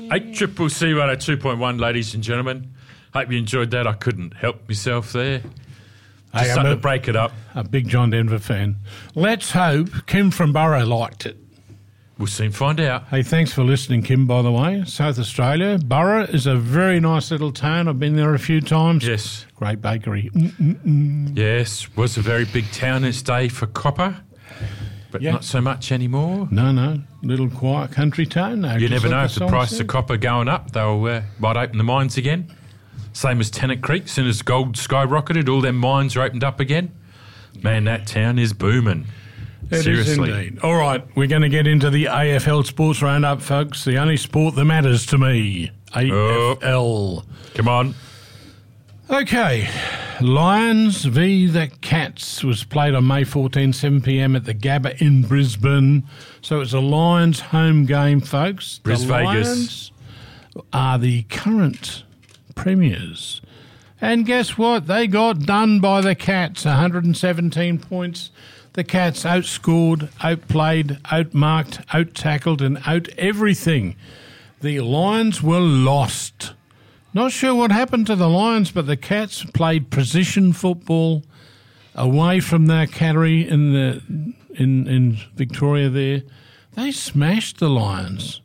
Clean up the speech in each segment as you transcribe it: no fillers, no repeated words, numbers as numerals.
8CCC 102.1, ladies and gentlemen. Hope you enjoyed that. I couldn't help myself there. Just something to break it up. A big John Denver fan. Let's hope Kim from Burra liked it. We'll soon find out. Hey, thanks for listening, Kim, by the way. South Australia. Burra is a very nice little town. I've been there a few times. Yes. Great bakery. Yes, was a very big town in its day for copper, but not so much anymore. No. Little quiet country town. No, you never know if the price of copper going up, they'll might open the mines again. Same as Tennant Creek. As soon as gold skyrocketed, all them mines are opened up again. Man, that town is booming. It Seriously. is indeed. All right, we're going to get into the AFL Sports Roundup, folks. The only sport that matters to me. AFL. Come on. Okay. Lions v the Cats was played on May 14, 7 p.m. at the Gabba in Brisbane. So it's a Lions home game, folks. Vegas. Lions are the current premiers. And guess what? They got done by the Cats, 117 points. The Cats outscored, outplayed, outmarked, out-tackled and out-everything. The Lions were lost. Not sure what happened to the Lions, but the Cats played position football away from their cattery in Victoria there. They smashed the Lions.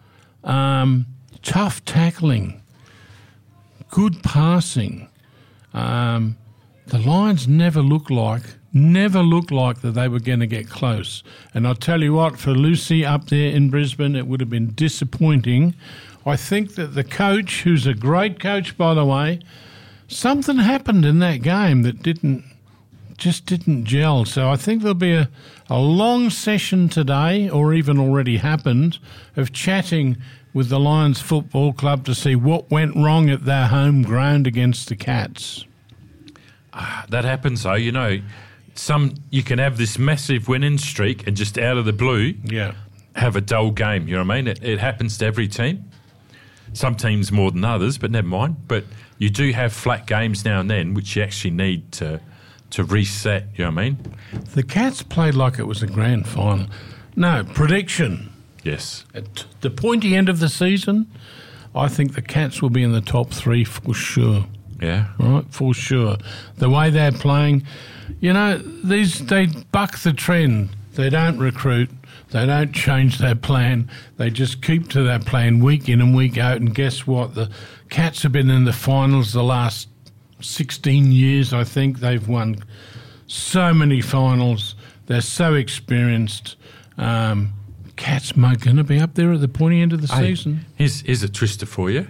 Tough tackling. Good passing. The Lions never looked like that they were going to get close. And I'll tell you what, for Lucy up there in Brisbane, it would have been disappointing. I think that the coach, who's a great coach, by the way, something happened in that game that just didn't gel. So I think there'll be a long session today, or even already happened, of chatting with the Lions Football Club to see what went wrong at their home ground against the Cats. That happens, though. You know, you can have this massive winning streak and just out of the blue have a dull game. You know what I mean? It happens to every team. Some teams more than others, but never mind. But you do have flat games now and then, which you actually need to reset. You know what I mean? The Cats played like it was a grand final. No, prediction. Yes. At the pointy end of the season, I think the Cats will be in the top three for sure. Yeah. Right, for sure. The way they're playing, you know, they buck the trend. They don't recruit. They don't change their plan. They just keep to their plan week in and week out. And guess what? The Cats have been in the finals the last 16 years, I think. They've won so many finals. They're so experienced. Cats are going to be up there at the pointy end of the season. Here's a twister for you.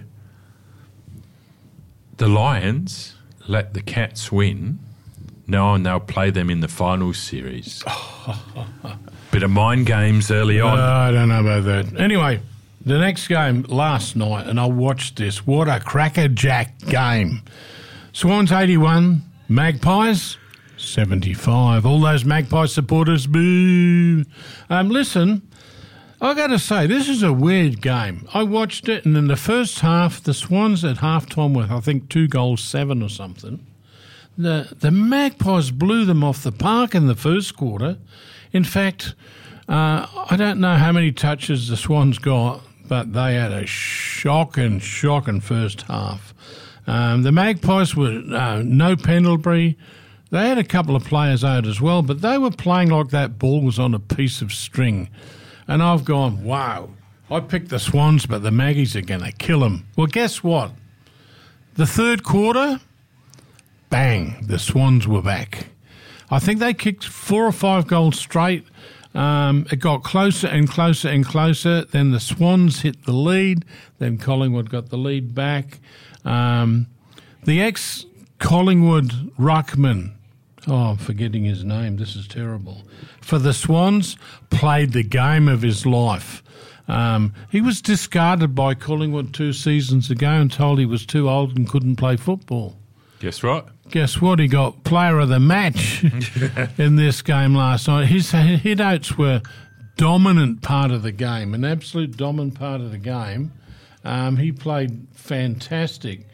The Lions let the Cats win, knowing they'll play them in the finals series. Bit of mind games early on. I don't know about that. Anyway, the next game last night, and I watched this. What a crackerjack game. Swans 81, Magpies 75. All those Magpie supporters, boo. Listen, I got to say, this is a weird game. I watched it, and in the first half, the Swans at halftime with, I think, 2-7 or something. The Magpies blew them off the park in the first quarter. In fact, I don't know how many touches the Swans got, but they had a shocking first half. The Magpies were no Pendlebury. They had a couple of players out as well, but they were playing like that ball was on a piece of string. And I've gone, wow, I picked the Swans, but the Maggies are going to kill them. Well, guess what? The third quarter, bang, the Swans were back. I think they kicked 4 or 5 goals straight. It got closer and closer and closer. Then the Swans hit the lead. Then Collingwood got the lead back. The ex-Collingwood ruckman, I'm forgetting his name. This is terrible. For the Swans, played the game of his life. He was discarded by Collingwood 2 seasons ago and told he was too old and couldn't play football. Guess what? He got player of the match in this game last night. His hit-outs were dominant part of the game, an absolute dominant part of the game. He played fantastic.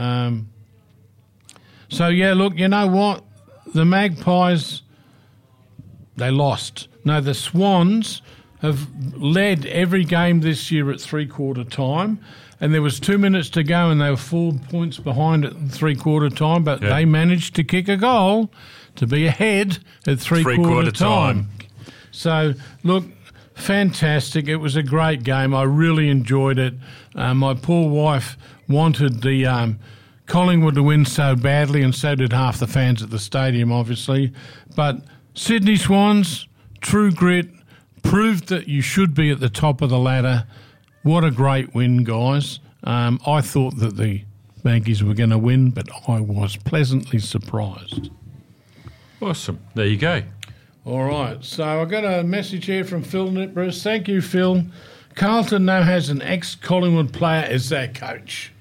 So, yeah, look, you know what? The Magpies, they lost. No, the Swans have led every game this year at three-quarter time, and there was 2 minutes to go and they were 4 points behind at three-quarter time, but they managed to kick a goal to be ahead at three-quarter time. So, look, fantastic. It was a great game. I really enjoyed it. My poor wife wanted the Collingwood to win so badly, and so did half the fans at the stadium, obviously. But Sydney Swans, true grit, proved that you should be at the top of the ladder. What a great win, guys. I thought that the Magpies were going to win, but I was pleasantly surprised. Awesome. There you go. All right. So I got a message here from Phil Nipperus. Thank you, Phil. Carlton now has an ex-Collingwood player as their coach.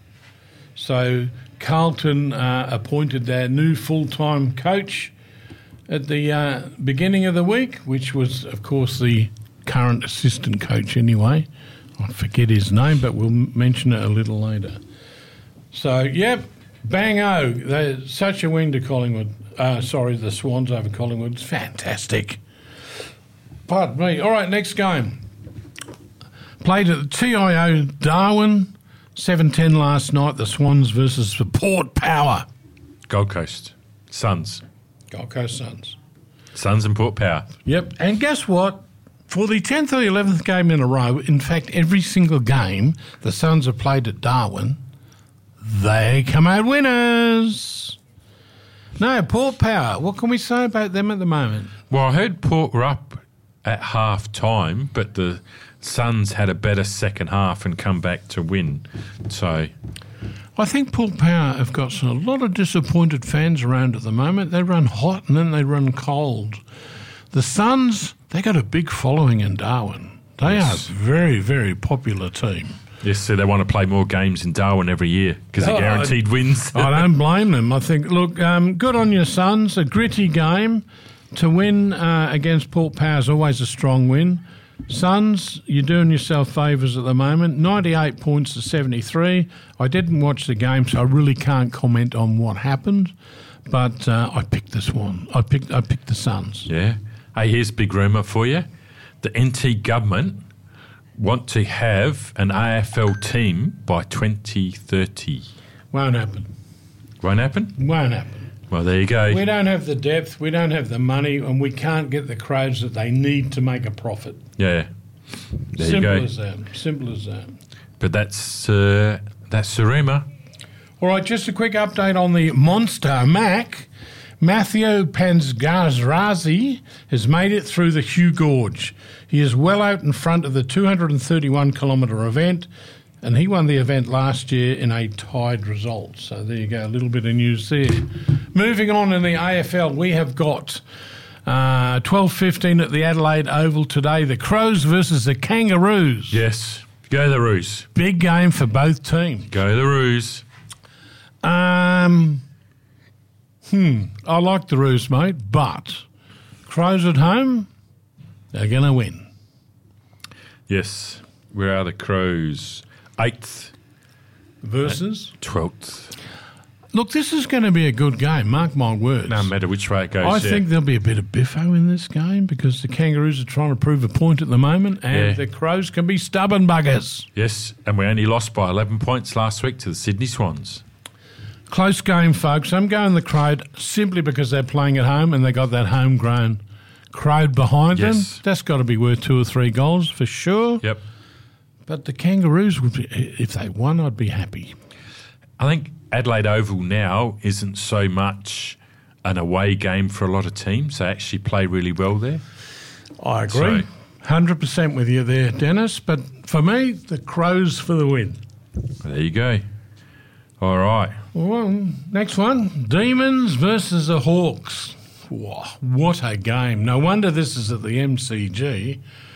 So Carlton appointed their new full-time coach at the beginning of the week, which was, of course, the current assistant coach anyway. I forget his name, but we'll mention it a little later. So, yep, bang-o. Such a win to Collingwood. The Swans over Collingwood. It's fantastic. Pardon me. All right, next game. Played at the TIO Darwin, 7:10 last night, the Swans versus the Port Power. Gold Coast. Suns. Gold Coast Suns. Suns and Port Power. Yep, and guess what? For the 10th or 11th game in a row, in fact, every single game the Suns have played at Darwin, they come out winners. No, Port Power, what can we say about them at the moment? Well, I heard Port were up at half-time, but the Suns had a better second half and come back to win. So I think Port Power have got a lot of disappointed fans around at the moment. They run hot and then they run cold. The Suns, they got a big following in Darwin. They are a very, very popular team. Yes, so they want to play more games in Darwin every year because they're guaranteed wins. I don't blame them. I think, look, good on your Suns. A gritty game. To win against Port Power is always a strong win. Suns, you're doing yourself favours at the moment. 98 points to 73. I didn't watch the game, so I really can't comment on what happened. But I picked this one. I picked the Suns. Yeah. Hey, here's a big rumour for you. The NT government want to have an AFL team by 2030. Won't happen. Won't happen? Won't happen. Well, there you go. We don't have the depth, we don't have the money, and we can't get the Crows that they need to make a profit. Yeah. There you go. Simple as that. But that's the rumour. All right, just a quick update on the Monster Mac. Matthew Panzgazrazi has made it through the Hugh Gorge. He is well out in front of the 231-kilometre event, and he won the event last year in a tied result. So there you go, a little bit of news there. Moving on in the AFL, we have got 12:15 at the Adelaide Oval today. The Crows versus the Kangaroos. Yes, go the Roos. Big game for both teams. Go the Roos. I like the Roos, mate, but Crows at home, they're going to win. Yes. Where are the Crows? 8th. Versus? 12th. Look, this is going to be a good game, mark my words. No matter which way it goes. I think there'll be a bit of biffo in this game because the Kangaroos are trying to prove a point at the moment and the Crows can be stubborn buggers. Yes, and we only lost by 11 points last week to the Sydney Swans. Close game, folks. I'm going the Crowd simply because they're playing at home and they got that homegrown crowd behind them. That's got to be worth 2 or 3 goals for sure. Yep. But the Kangaroos would be, if they won, I'd be happy. I think Adelaide Oval now isn't so much an away game for a lot of teams. They actually play really well there. I agree. 100% with you there, Dennis. But for me, the Crows for the win. There you go. All right. Well, next one. Demons versus the Hawks. Wow, what a game. No wonder this is at the MCG.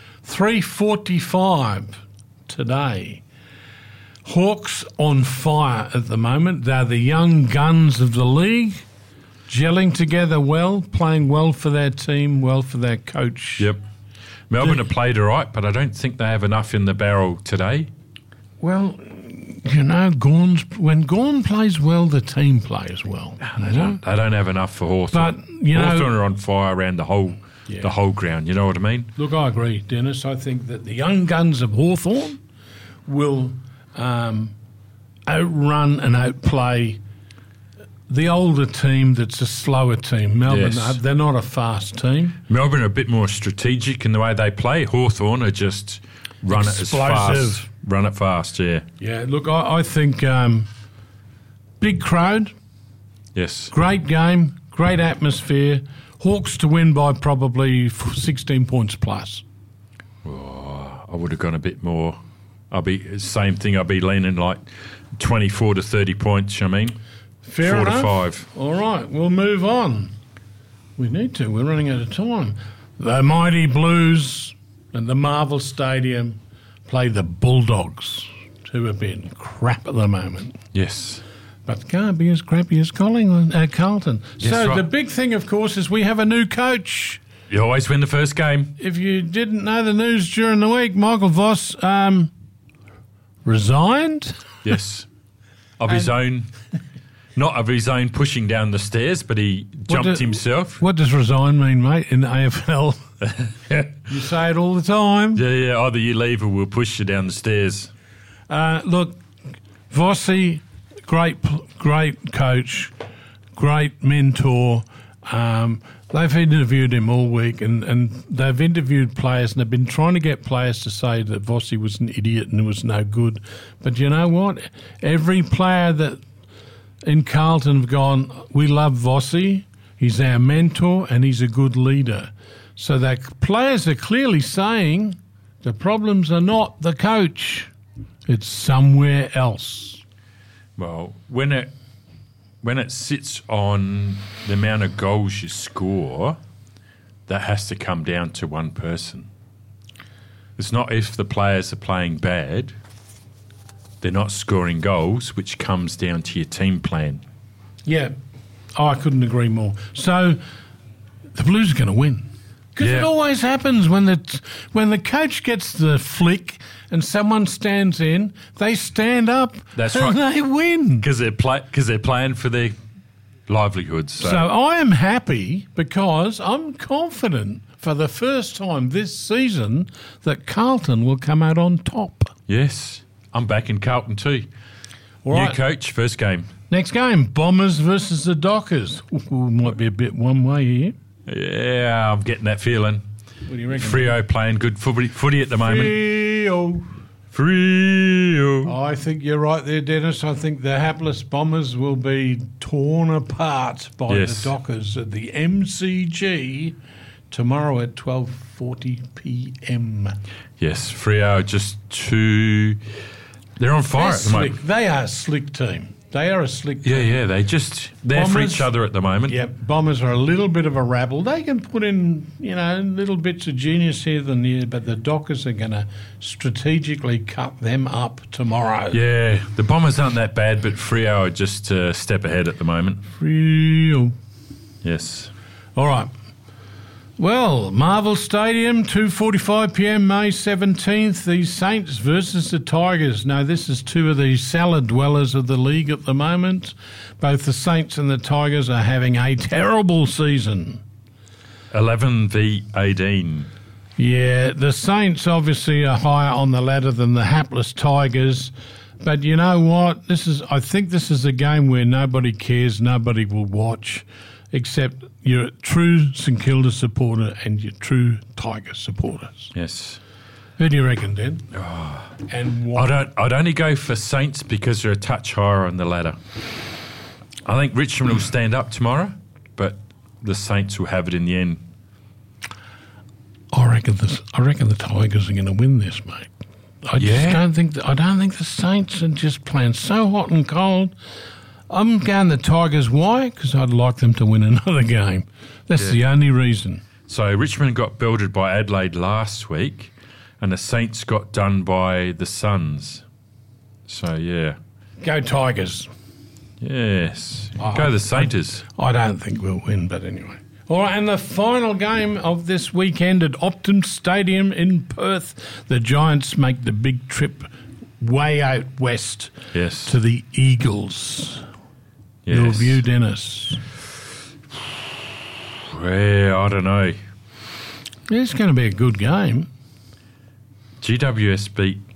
3:45 today. Hawks on fire at the moment. They're the young guns of the league, gelling together well, playing well for their team, well for their coach. Yep. Melbourne have played all right, but I don't think they have enough in the barrel today. Well, you know, when Gawn plays well, the team plays well. They don't have enough for Hawthorn. But, you know, Hawthorn are on fire around the whole the whole ground. You know what I mean? Look, I agree, Dennis. I think that the young guns of Hawthorn will outrun and outplay the older team that's a slower team. Melbourne, they're not a fast team. Melbourne are a bit more strategic in the way they play. Hawthorn are just run it fast, yeah. Yeah, look, I think big crowd. Yes. Great game, great atmosphere. Hawks to win by probably 16 points plus. Oh, I would have gone a bit more. I'll be leaning like 24 to 30 points, I mean. Fair enough. 4 to 5. All right, we'll move on. We need to. We're running out of time. The mighty Blues at the Marvel Stadium play the Bulldogs, who have been crap at the moment. Yes. But can't be as crappy as Carlton. Yes, so right. the big thing, of course, is we have a new coach. You always win the first game. If you didn't know the news during the week, Michael Voss resigned. Yes. Of his own... Not of his own pushing down the stairs, but he jumped himself. What does resign mean, mate, in the AFL? You say it all the time. Yeah. Either you leave or we'll push you down the stairs. Look, Vossi, great coach, great mentor. They've interviewed him all week and they've interviewed players and they've been trying to get players to say that Vossi was an idiot and was no good. But you know what? Every player that in Carlton have gone, we love Vossi, he's our mentor and he's a good leader. So the players are clearly saying the problems are not the coach, it's somewhere else. Well, when it sits on the amount of goals you score, that has to come down to one person. It's not if the players are playing bad, they're not scoring goals, which comes down to your team plan. Yeah, I couldn't agree more. So the Blues are going to win. Because it always happens when the coach gets the flick and someone stands in, they stand up and they win. Because they're playing for their livelihoods. So I am happy because I'm confident for the first time this season that Carlton will come out on top. Yes. I'm back in Carlton too. All New right. coach, first game. Next game, Bombers versus the Dockers. Ooh, might be a bit one way here. Yeah, I'm getting that feeling. What do you reckon? Freo playing good footy at the moment. Freo. I think you're right there, Dennis. I think the hapless Bombers will be torn apart by the Dockers at the MCG tomorrow at 12:40 p.m. Yes, Freo just too... They're on fire at the moment. They are a slick team. They are a slick team. Yeah, they're for each other at the moment. Yeah, Bombers are a little bit of a rabble. They can put in, little bits of genius here and there, but the Dockers are going to strategically cut them up tomorrow. Yeah, the Bombers aren't that bad, but Freo are just a step ahead at the moment. Freo. Yes. All right. Well, Marvel Stadium, 2:45 p.m, May 17th, the Saints versus the Tigers. Now, this is two of the salad dwellers of the league at the moment. Both the Saints and the Tigers are having a terrible season. 11-18. Yeah, the Saints obviously are higher on the ladder than the hapless Tigers. But you know what? I think this is a game where nobody cares, nobody will watch, except your true St Kilda supporter and your true Tiger supporters. Yes. Who do you reckon, Dan? Oh. And what? I'd only go for Saints because they're a touch higher on the ladder. I think Richmond will stand up tomorrow, but the Saints will have it in the end. I reckon the Tigers are going to win this, mate. I don't think the Saints are just playing so hot and cold. I'm going the Tigers. Why? Because I'd like them to win another game. That's the only reason. So Richmond got belted by Adelaide last week, and the Saints got done by the Suns. So, yeah. Go Tigers. Yes. Go the Sainters. I don't think we'll win, but anyway. All right, and the final game of this weekend at Optum Stadium in Perth, the Giants make the big trip way out west to the Eagles. Yes. Your view, Dennis? Yeah, I don't know. It's going to be a good game. GWS beat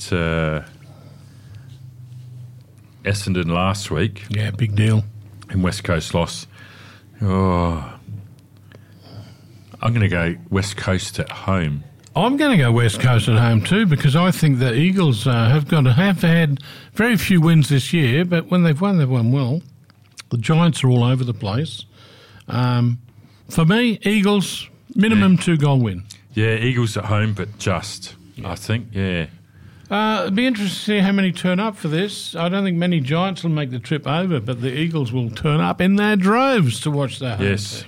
Essendon last week. Yeah, big deal. And West Coast lost. Oh, I'm going to go West Coast at home. I'm going to go West Coast at home too, because I think the Eagles have had very few wins this year, but when they've won well. The Giants are all over the place. For me, Eagles, minimum 2-goal win. Yeah, Eagles at home, but just, I think, yeah. It'd be interesting to see how many turn up for this. I don't think many Giants will make the trip over, but the Eagles will turn up in their droves to watch their home team.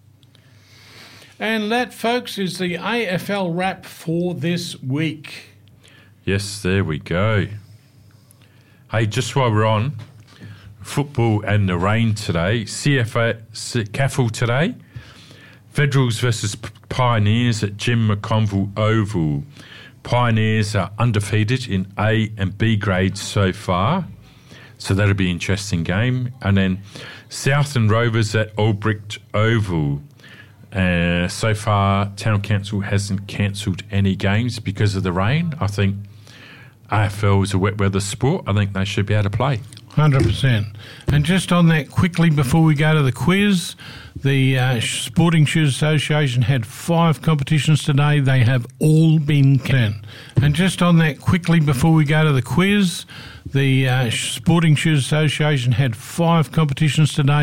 And that, folks, is the AFL wrap for this week. Yes, there we go. Hey, just while we're on, football and the rain today, CAFL today, Federals versus Pioneers at Jim McConville Oval. Pioneers are undefeated in A and B grades so far, so that'll be an interesting game. And then Southern Rovers at Albrecht Oval. So far, Town Council hasn't cancelled any games because of the rain. I think AFL is a wet weather sport. I think they should be able to play. 100%. And just on that quickly before we go to the quiz, the Sporting Shooters Association had 5 competitions today. They have all been cancelled. And just on that quickly before we go to the quiz, the Sporting Shooters Association had 5 competitions today.